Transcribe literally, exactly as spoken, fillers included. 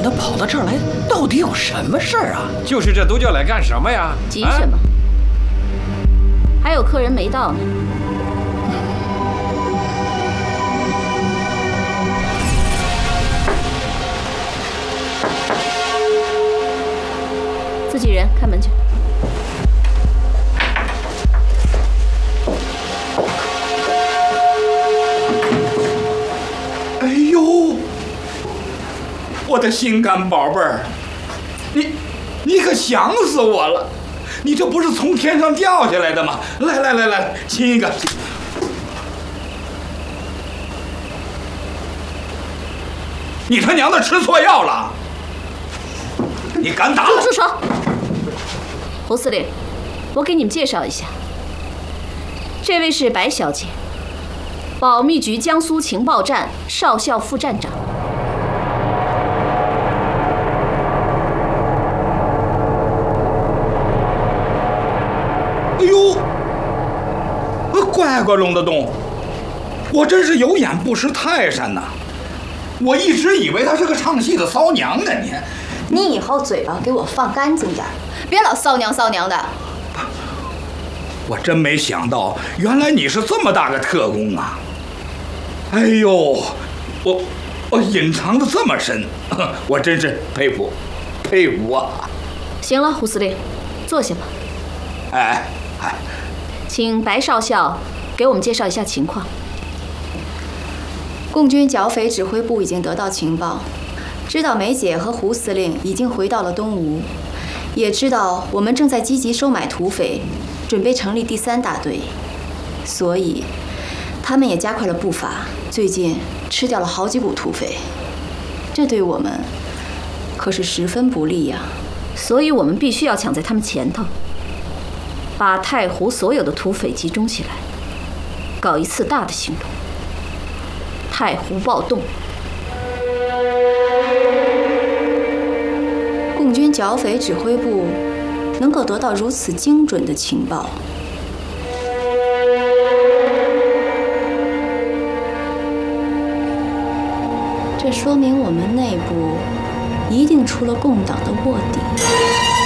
的跑到这儿来，到底有什么事儿啊？ 就是这都叫来干什么呀？ 急什么？啊、还有客人没到呢。自己人，开门去。 哎呦，我的心肝宝贝儿，你你可想死我了！你这不是从天上掉下来的吗？来来来来，亲一个。你他娘的吃错药了！你敢打我！ 住手！胡司令，我给你们介绍一下，这位是白小姐，保密局江苏情报站少校副站长。 哎呦，怪怪隆的动，我真是有眼不识泰山呐！我一直以为她是个唱戏的骚娘呢，你。 你以后嘴巴给我放干净点，别老骚娘骚娘的。 我真没想到，原来你是这么大个特工啊！哎呦，我我隐藏的这么深，我真是佩服佩服啊！ 行了，胡司令，坐下吧。 哎哎， 请白少校给我们介绍一下情况。 共军剿匪指挥部已经得到情报，知道梅姐和胡司令已经回到了东吴，也知道我们正在积极收买土匪，准备成立第三大队，所以他们也加快了步伐，最近吃掉了好几股土匪，这对我们可是十分不利呀。 所以我们必须要抢在他们前头，把太湖所有的土匪集中起来，搞一次大的行动——太湖暴动。 共军剿匪指挥部能够得到如此精准的情报，这说明我们内部一定出了共党的卧底。